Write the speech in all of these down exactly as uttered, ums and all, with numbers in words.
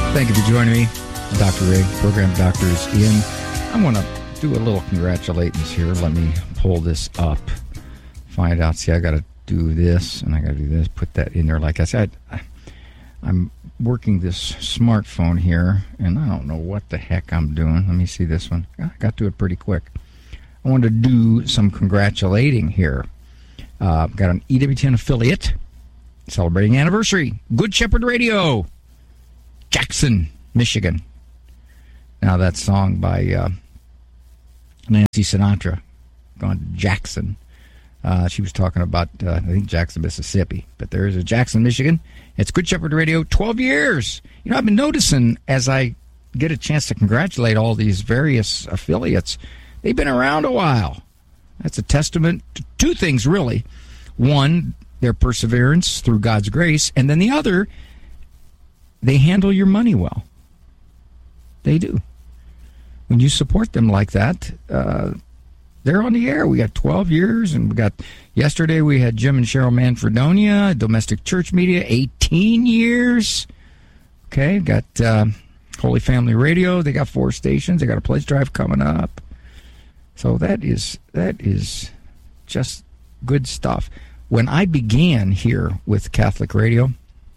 Thank you for joining me. I'm Doctor Ray, program doctor is in. I want to do a little congratulations here. Let me pull this up. Find out. See, I got to do this, and I got to do this. Put that in there. Like I said, I, I'm working this smartphone here, and I don't know what the heck I'm doing. Let me see this one. I got to it pretty quick. I want to do some congratulating here. Uh, I've got an E W T N affiliate celebrating anniversary. Good Shepherd Radio, Jackson, Michigan. Now that song by uh, Nancy Sinatra, gone to Jackson. Uh, she was talking about, uh, I think, Jackson, Mississippi. But there is a Jackson, Michigan. It's Good Shepherd Radio, twelve years. You know, I've been noticing as I get a chance to congratulate all these various affiliates, they've been around a while. That's a testament to two things, really. One, their perseverance through God's grace. And then the other, they handle your money well. They do. When you support them like that, uh, they're on the air. We got twelve years, and we got, yesterday we had Jim and Cheryl Manfredonia, Domestic Church Media, eighteen years. Okay, got uh, Holy Family Radio. They got four stations. They got a pledge drive coming up. So that is that is just good stuff. When I began here with Catholic Radio,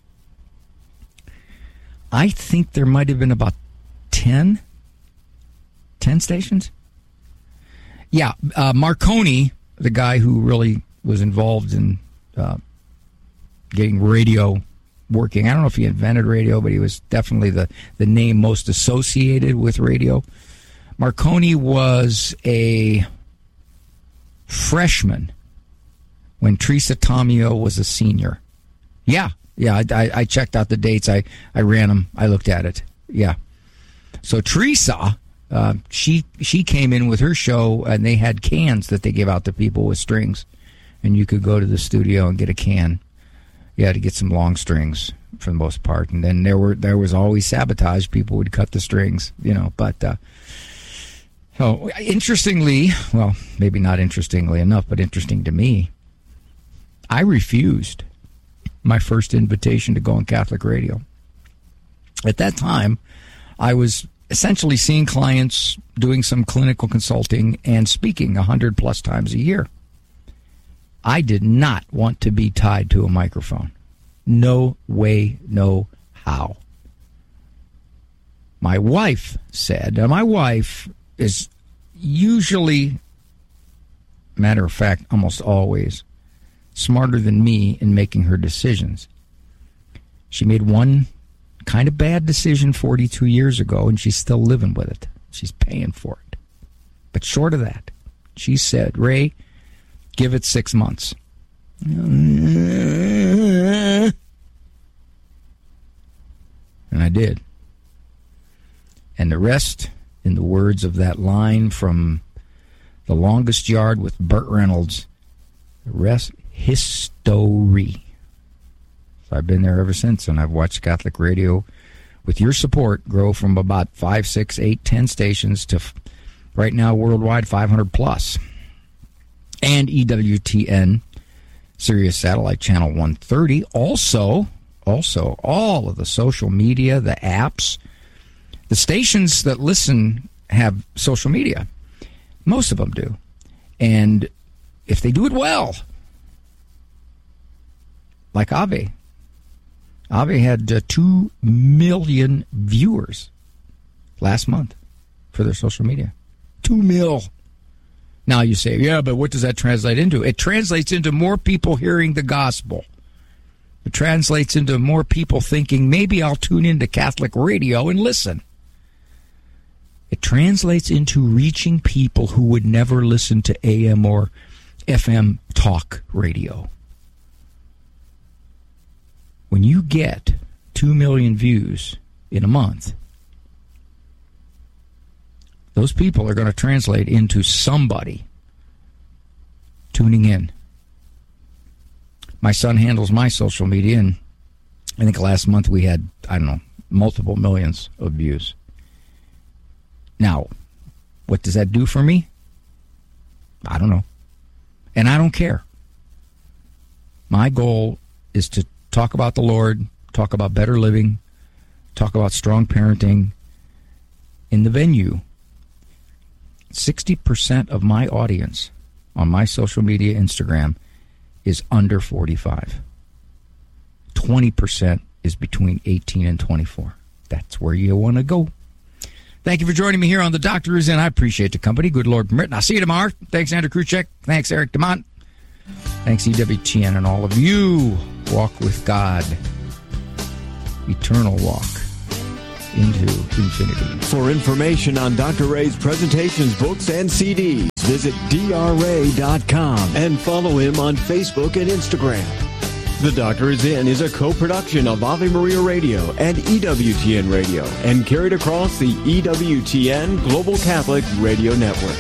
I think there might have been about ten, ten stations. Yeah, uh, Marconi, the guy who really was involved in uh, getting radio working. I don't know if he invented radio, but he was definitely the, the name most associated with radio. Marconi was a freshman when Teresa Tomeo was a senior. Yeah, yeah, I, I, I checked out the dates. I, I ran them. I looked at it. Yeah. So Teresa, uh, she she came in with her show, and they had cans that they gave out to people with strings. And you could go to the studio and get a can. You had to get some long strings for the most part. And then there were there was always sabotage. People would cut the strings, you know. But uh, so interestingly, well, maybe not interestingly enough, but interesting to me, I refused my first invitation to go on Catholic Radio. At that time, I was essentially seeing clients, doing some clinical consulting, and speaking one hundred plus times a year. I did not want to be tied to a microphone. No way, no how. My wife said, and my wife is usually, matter of fact, almost always, smarter than me in making her decisions. She made one kind of bad decision forty-two years ago, and she's still living with it. She's paying for it. But short of that, she said, Ray, give it six months. And I did. And the rest, in the words of that line from The Longest Yard with Burt Reynolds, the rest, history. So I've been there ever since, and I've watched Catholic Radio, with your support, grow from about five, six, eight, ten stations to right now worldwide five hundred plus. And E W T N, Sirius Satellite Channel one thirty. Also, also all of the social media, the apps, the stations that listen have social media. Most of them do. And if they do it well, like Ave. Ave had uh, two million viewers last month for their social media. Two mil. Now you say, yeah, but what does that translate into? It translates into more people hearing the gospel. It translates into more people thinking, maybe I'll tune into Catholic radio and listen. It translates into reaching people who would never listen to A M or F M talk radio. When you get two million views in a month, those people are going to translate into somebody tuning in. My son handles my social media, and I think last month we had, I don't know, multiple millions of views. Now, what does that do for me? I don't know. And I don't care. My goal is to talk about the Lord, talk about better living, talk about strong parenting in the venue. sixty percent of my audience on my social media, Instagram, is under forty-five. twenty percent is between eighteen and twenty-four. That's where you want to go. Thank you for joining me here on The Doctor Is In. I appreciate the company. Good Lord permit. And I'll see you tomorrow. Thanks, Andrew Kruchek. Thanks, Eric DeMont. Thanks, E W T N, and all of you. Walk with God. Eternal walk into infinity. For information on Doctor Ray's presentations, books, and C Ds, visit D R ray dot com and follow him on Facebook and Instagram. The Doctor Is In is a co-production of Ave Maria Radio and E W T N Radio and carried across the E W T N Global Catholic Radio Network.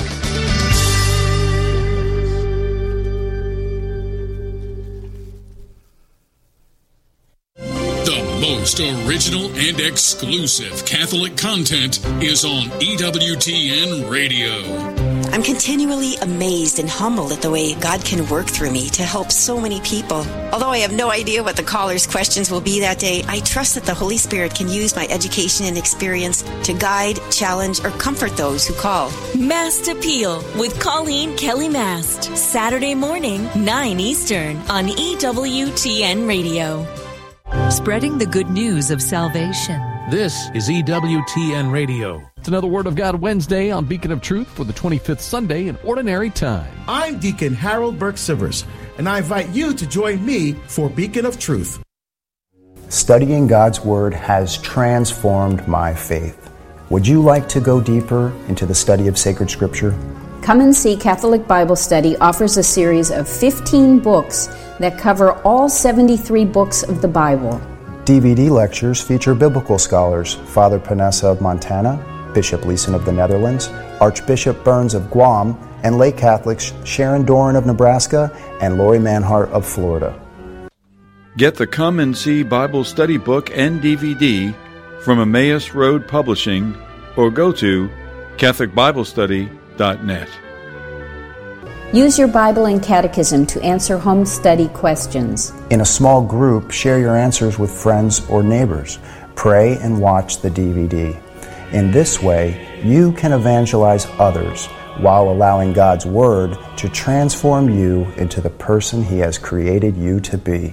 Most original and exclusive Catholic content is on E W T N Radio. I'm continually amazed and humbled at the way God can work through me to help so many people. Although I have no idea what the callers' questions will be that day, I trust that the Holy Spirit can use my education and experience to guide, challenge, or comfort those who call. Mast Appeal with Colleen Kelly Mast. Saturday morning, nine Eastern on E W T N Radio. Spreading the good news of salvation. This is E W T N Radio. It's another Word of God Wednesday on Beacon of Truth for the twenty-fifth Sunday in Ordinary Time. I'm Deacon Harold Burke-Sivers, and I invite you to join me for Beacon of Truth. Studying God's Word has transformed my faith. Would you like to go deeper into the study of sacred Scripture? Come and See Catholic Bible Study offers a series of fifteen books that cover all seventy-three books of the Bible. D V D lectures feature biblical scholars Father Panessa of Montana, Bishop Leeson of the Netherlands, Archbishop Burns of Guam, and lay Catholics Sharon Doran of Nebraska and Lori Manhart of Florida. Get the Come and See Bible Study book and D V D from Emmaus Road Publishing or go to Catholic Bible Study dot net. Use your Bible and Catechism to answer home study questions. In a small group, share your answers with friends or neighbors. Pray and watch the D V D. In this way, you can evangelize others while allowing God's Word to transform you into the person He has created you to be.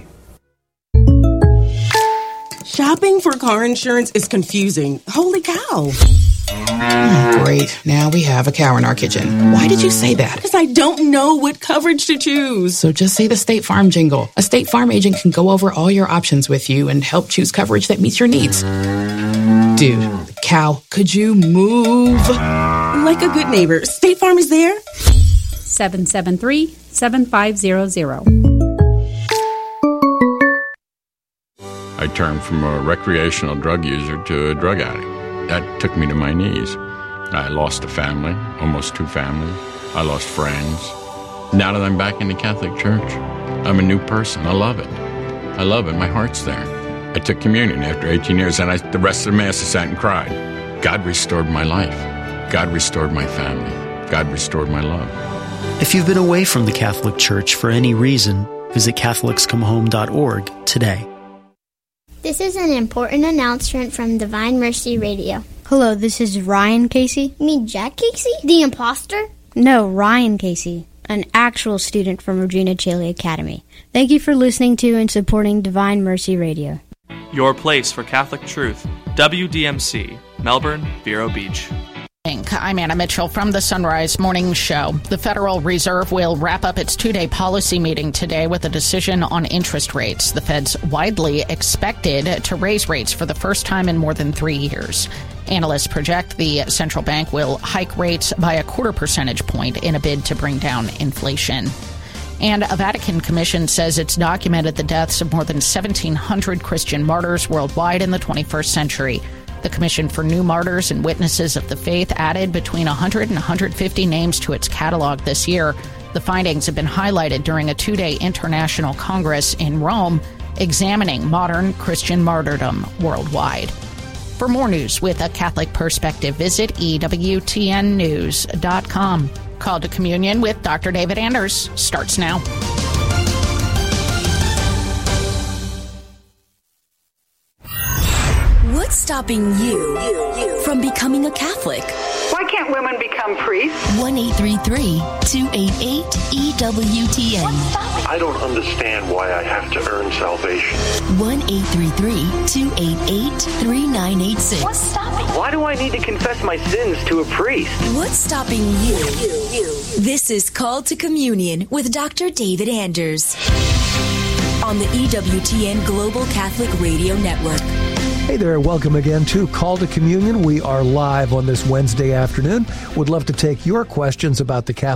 Shopping for car insurance is confusing. Holy cow. Oh, great. Now we have a cow in our kitchen. Why did you say that? Because I don't know what coverage to choose. So just say the State Farm jingle. A State Farm agent can go over all your options with you and help choose coverage that meets your needs. Dude, cow, could you move? Like a good neighbor, State Farm is there. seven seven three, seven five zero zero. I turned from a recreational drug user to a drug addict. That took me to my knees. I lost a family, almost two families. I lost friends. Now that I'm back in the Catholic Church, I'm a new person. I love it. I love it. My heart's there. I took communion after eighteen years, and I, the rest of the Mass I sat and cried. God restored my life. God restored my family. God restored my love. If you've been away from the Catholic Church for any reason, visit Catholics Come Home dot org today. This is an important announcement from Divine Mercy Radio. Hello, this is Ryan Casey. You mean Jack Casey? The imposter? No, Ryan Casey, an actual student from Regina Caeli Academy. Thank you for listening to and supporting Divine Mercy Radio. Your place for Catholic truth. W D M C, Melbourne, Vero Beach. I'm Anna Mitchell from the Sunrise Morning Show. The Federal Reserve will wrap up its two-day policy meeting today with a decision on interest rates. The Fed's widely expected to raise rates for the first time in more than three years. Analysts project the central bank will hike rates by a quarter percentage point in a bid to bring down inflation. And a Vatican commission says it's documented the deaths of more than seventeen hundred Christian martyrs worldwide in the twenty-first century. The Commission for New Martyrs and Witnesses of the Faith added between one hundred and one hundred fifty names to its catalog this year. The findings have been highlighted during a two-day international congress in Rome examining modern Christian martyrdom worldwide. For more news with a Catholic perspective, visit E W T N news dot com. Call to Communion with Doctor David Anders starts now. What's stopping you, you, you from becoming a Catholic? Why can't women become priests? one eight three three, two eight eight, E W T N. I don't understand why I have to earn salvation. one eight three three, two eight eight, three nine eight six. What's stopping? Why do I need to confess my sins to a priest? What's stopping you? you, you? This is Called to Communion with Doctor David Anders on the E W T N Global Catholic Radio Network. Hey there, welcome again to Call to Communion. We are live on this Wednesday afternoon. Would love to take your questions about the Catholic